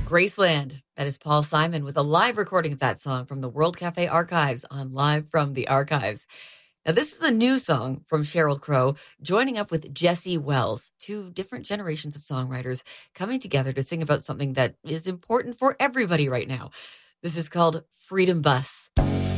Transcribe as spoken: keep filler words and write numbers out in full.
Graceland. That is Paul Simon with a live recording of that song from the World Cafe Archives on Live from the Archives. Now, this is a new song from Sheryl Crow, joining up with Jesse Wells, two different generations of songwriters coming together to sing about something that is important for everybody right now. This is called Freedom Bus.